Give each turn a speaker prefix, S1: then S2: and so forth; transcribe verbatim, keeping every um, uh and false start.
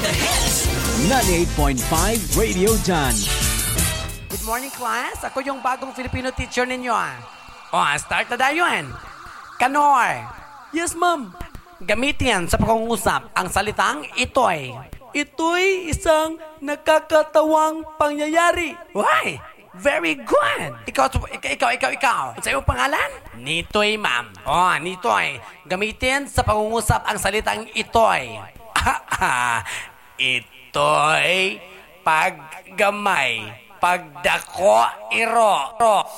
S1: ninety-eight point five Radio John.
S2: Good morning, class. Ako yung bagong Filipino teacher ninyo, ah. O, start na tayo, yan. Kanor.
S3: Yes, ma'am.
S2: Gamitin sa pangungusap ang salitang ito'y.
S3: Ito'y isang nakakatawang pangyayari.
S2: Why? Very good. Ikaw, ikaw, ikaw, ikaw, ikaw. Sa iyong pangalan? Nitoy, ma'am. Oh, Nitoy. Gamitin sa pangungusap ang salitang ito'y. Ito'y paggamay. Pagdako, iro.